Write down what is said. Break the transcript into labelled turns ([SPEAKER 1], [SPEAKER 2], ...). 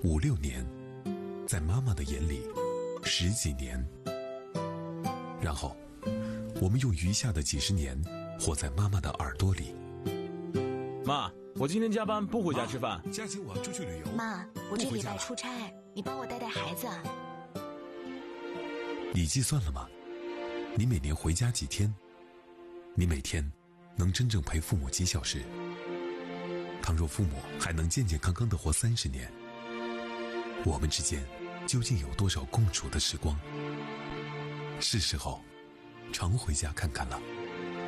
[SPEAKER 1] 5、6年，在妈妈的眼里10几年，然后我们用余下的几十年活在妈妈的耳朵里。
[SPEAKER 2] 妈，我今天加班不回家吃饭。
[SPEAKER 1] 佳琪，我要出去旅游。
[SPEAKER 3] 妈，我这礼拜出差，你帮我带孩子啊。
[SPEAKER 1] 你计算了吗？你每年回家几天？你每天能真正陪父母几小时？倘若父母还能健健康康地活30年，我们之间究竟有多少共处的时光？是时候常回家看看了。